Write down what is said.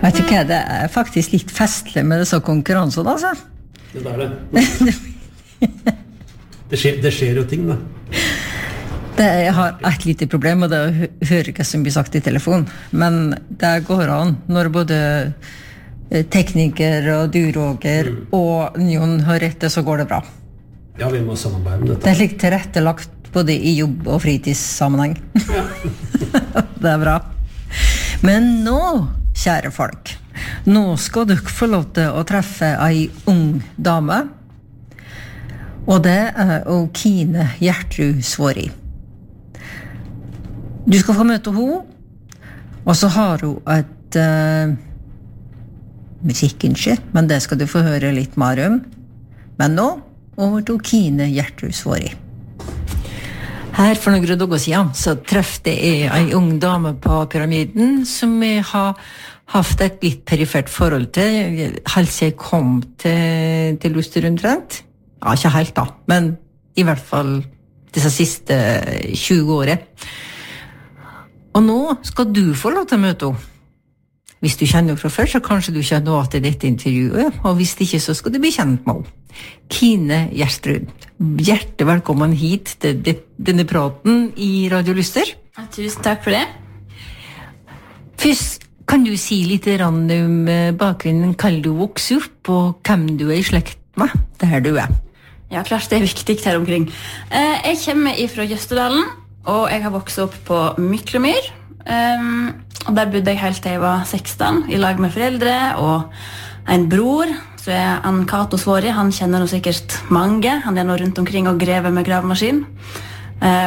Vet ikke, det faktisk litt festlig med disse konkurransene, altså. Det det skjer jo ting, da. Jeg har et lite problem, og det hører ikke som blir sagt i telefon. Men det går an når både tekniker og du, Roger, og Jon har rett, så går det bra. Ja, vi må samarbeide med dette. Det litt tilrettelagt både i jobb- og fritidssammenheng. Ja. Det bra. Men nå, kjære folk, nå skal dere få lov til å treffe ei ung dame, og det Kine Gjertrud Svåri. Du skal få møte henne, og så har hun et musikkønske, men det skal du få høre litt mer om. Men nå, over til Kine Gjertrud Svåri. Her for noen dager siden så treffte jeg en ung dame på Pyramiden som jeg har haft et litt perifert forhold til, helt siden jeg kom til Lusterundrent. Ja, ikke helt da, men i hvert fall disse siste 20 årene. Og nå skal du få lov til å møte henne. Hvis du kjenner henne fra før, så kanskje du kjenner henne til dette intervjuet, og hvis ikke, så skal du bli kjent med henne. Kine Gjertrud, hjertelig velkommen hit til denne praten i Radio Lyster. Tusen takk for det. Først, kan du si litt om bakgrunnen, hva du vokser opp, og hvem du i slekt med, der du Ja, klart det viktig her omkring. Jeg kommer fra Jøstedalen, og jeg har vokst opp på Myklomyr. Og der bodde jeg helt til jeg var 16, i lag med foreldre og en bror, så Cato Svåri, han kjenner nå sikkert mange, han nå rundt omkring og grever med gravemaskin.